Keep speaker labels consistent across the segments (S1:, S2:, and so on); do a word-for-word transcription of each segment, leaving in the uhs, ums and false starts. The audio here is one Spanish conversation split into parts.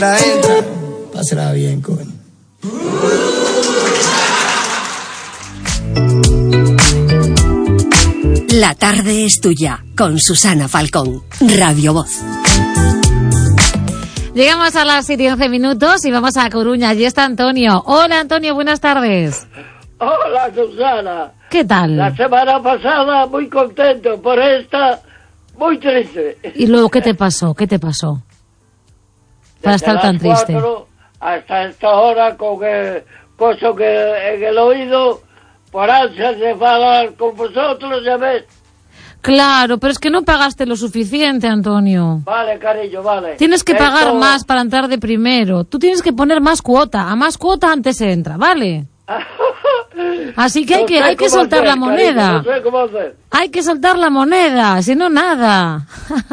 S1: La entra, pásala bien, coño.
S2: La tarde es tuya, con Susana Falcón, Radio Voz.
S3: Llegamos a las siete y once minutos y vamos a Coruña. Allí está Antonio. Hola, Antonio, buenas tardes.
S4: Hola, Susana.
S3: ¿Qué tal?
S4: La semana pasada muy contento, por esta muy triste.
S3: ¿Y luego qué te pasó? ¿Qué te pasó? Para
S4: Desde
S3: estar tan
S4: las
S3: triste.
S4: cuatro hasta esta hora con el coso que en el oído, por ansias de hablar con vosotros, ya ves.
S3: Claro, pero es que no pagaste lo suficiente, Antonio.
S4: Vale, cariño, vale.
S3: Tienes que
S4: Esto...
S3: pagar más para entrar de primero. Tú tienes que poner más cuota. A más cuota antes se entra, ¿vale? Así que hay
S4: no
S3: que, hay que soltar
S4: hacer,
S3: la moneda.
S4: Cariño, no sé cómo hacer.
S3: Hay que soltar la moneda, si no, nada.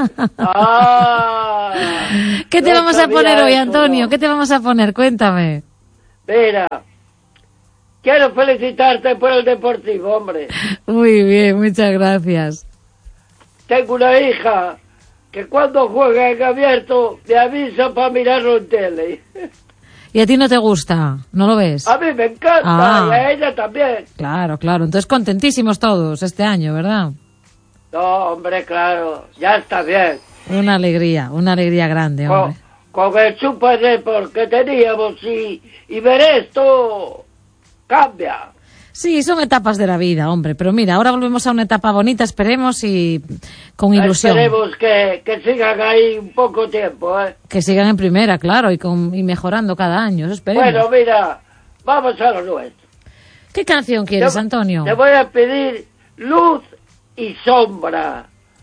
S4: Ah,
S3: ¿Qué te
S4: no
S3: vamos a poner
S4: sabía
S3: hoy,
S4: eso,
S3: Antonio?
S4: no.
S3: ¿Qué te vamos a poner? Cuéntame.
S4: Mira, quiero felicitarte por el Deportivo, hombre.
S3: Muy bien, muchas gracias.
S4: Tengo una hija que cuando juega en abierto me avisa para mirarlo en tele.
S3: ¿Y a ti no te gusta? ¿No lo ves?
S4: A mí me encanta,
S3: Ah.
S4: y a ella también.
S3: Claro, claro. Entonces contentísimos todos este año, ¿verdad?
S4: No, hombre, claro, ya está bien.
S3: Una alegría, una alegría grande,
S4: Con,
S3: hombre.
S4: con el Super Deport que teníamos y, y ver esto cambia.
S3: Sí, son etapas de la vida, hombre. Pero mira, ahora volvemos a una etapa bonita, esperemos, y con ilusión.
S4: Esperemos que, que sigan ahí un poco tiempo, ¿eh?
S3: Que sigan en primera, claro, y, con, y mejorando cada año, eso esperemos.
S4: Bueno, mira, vamos a lo nuestro.
S3: ¿Qué canción quieres,
S4: Te-
S3: Antonio?
S4: Te voy a pedir Luz y Sombra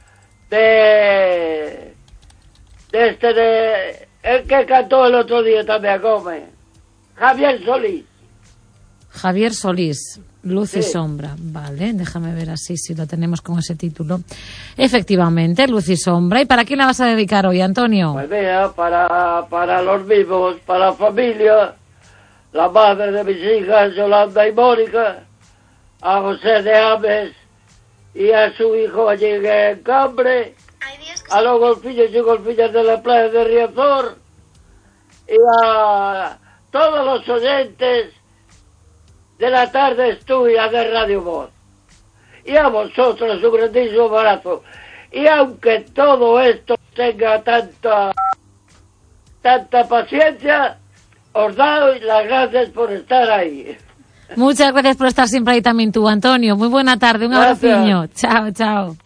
S4: de, de este de el que cantó el otro día también, come Javier Solís.
S3: Javier Solís, Luz y
S4: Sí.
S3: Sombra. Vale, déjame ver así si lo tenemos con ese título. Efectivamente, Luz y Sombra. ¿Y para quién la vas a dedicar hoy, Antonio?
S4: Pues mira, para, para los vivos, para la familia, la madre de mis hijas Yolanda y Mónica, a José de Ames y a su hijo allí en Cambre, a los golfillos y golfillas de la playa de Riazor y a todos los oyentes de la tarde estudia de Radio Voz. Y a vosotros un grandísimo abrazo. Y aunque todo esto tenga tanta tanta paciencia, os doy las gracias por estar ahí.
S3: Muchas gracias por estar siempre ahí también tú, Antonio. Muy buena tarde, un
S4: Gracias.
S3: abraciño. Chao, chao.